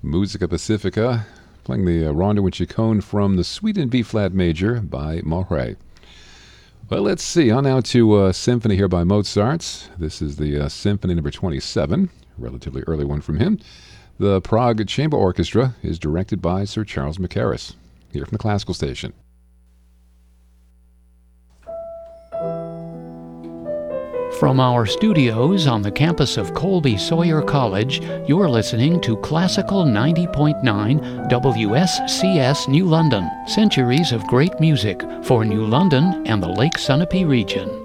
Musica Pacifica, playing the Rondo and Chaconne from the Suite in B-flat major by Maury. Well, let's see. On now to Symphony here by Mozart. This is the Symphony number 27, relatively early one from him. The Prague Chamber Orchestra is directed by Sir Charles Mackerras, here from the Classical Station. From our studios on the campus of Colby Sawyer College, you're listening to Classical 90.9 WSCS New London. Centuries of great music for New London and the Lake Sunapee region.